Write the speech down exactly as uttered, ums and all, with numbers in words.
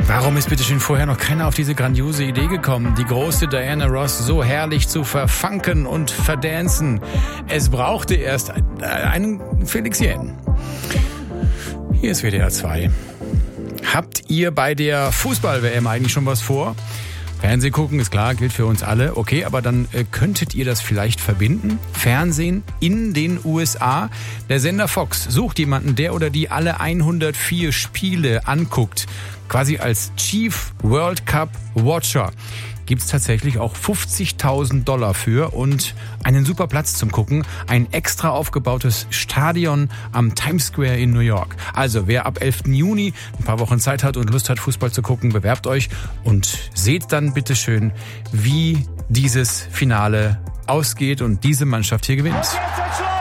Warum ist bitte schön vorher noch keiner auf diese grandiose Idee gekommen, die große Diana Ross so herrlich zu verfunken und verdancen? Es brauchte erst einen Felix Jähn. Hier ist W D R zwei. Habt ihr bei der Fußball-W M eigentlich schon was vor? Fernsehen gucken, ist klar, gilt für uns alle. Okay, aber dann äh, könntet ihr das vielleicht verbinden? Fernsehen in den U S A? Der Sender Fox sucht jemanden, der oder die alle hundertvier Spiele anguckt. Quasi als Chief World Cup Watcher. Gibt's tatsächlich auch fünfzigtausend Dollar für und einen super Platz zum Gucken. Ein extra aufgebautes Stadion am Times Square in New York. Also wer ab elften Juni ein paar Wochen Zeit hat und Lust hat, Fußball zu gucken, bewerbt euch und seht dann bitteschön, wie dieses Finale ausgeht und diese Mannschaft hier gewinnt.